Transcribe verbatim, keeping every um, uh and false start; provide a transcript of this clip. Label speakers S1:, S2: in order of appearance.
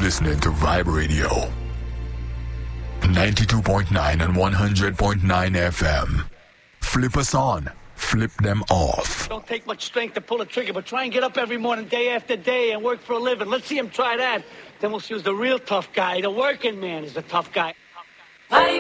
S1: listening to Vibe Radio. ninety-two point nine and one hundred point nine F M. Flip us on. Flip them off.
S2: Don't take much strength to pull a trigger, but try and get up every morning, day after day, and work for a living. Let's see him try that. Then we'll see who's the real tough guy. The working man is the tough guy.